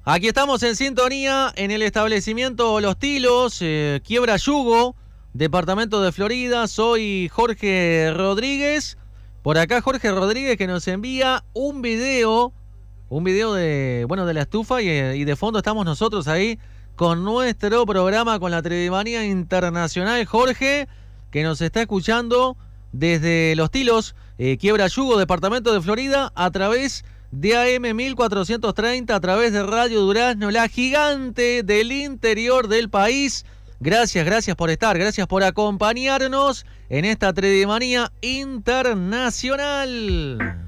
Aquí estamos en sintonía en el establecimiento Los Tilos, Quiebra Yugo, departamento de Florida. Soy Jorge Rodríguez. Por acá Jorge Rodríguez que nos envía un video de la estufa y de fondo estamos nosotros ahí con nuestro programa, con la Tridimanía Internacional. Jorge, que nos está escuchando desde Los Tilos, Quiebra Yugo, departamento de Florida, a través de AM 1430, a través de Radio Durazno, la gigante del interior del país. Gracias por estar, gracias por acompañarnos en esta Tridimanía Internacional.